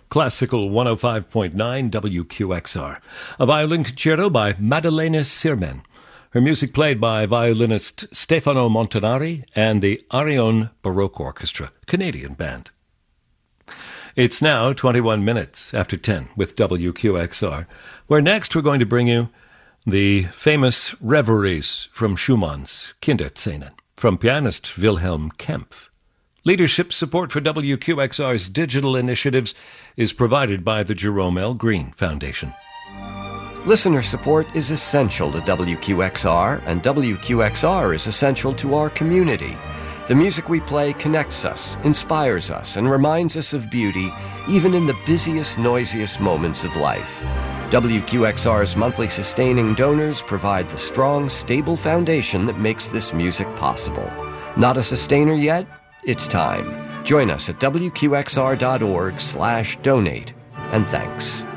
Classical 105.9 WQXR. A violin concerto by Maddalena Sirmen. Her music played by violinist Stefano Montanari and the Arion Baroque Orchestra, Canadian band. It's now 21 minutes after 10 with WQXR, where next we're going to bring you the famous Reveries from Schumann's Kinderszenen from pianist Wilhelm Kempff. Leadership support for WQXR's digital initiatives is provided by the Jerome L. Green Foundation. Listener support is essential to WQXR, and WQXR is essential to our community. The music we play connects us, inspires us, and reminds us of beauty, even in the busiest, noisiest moments of life. WQXR's monthly sustaining donors provide the strong, stable foundation that makes this music possible. Not a sustainer yet? It's time. Join us at WQXR.org/donate. And thanks.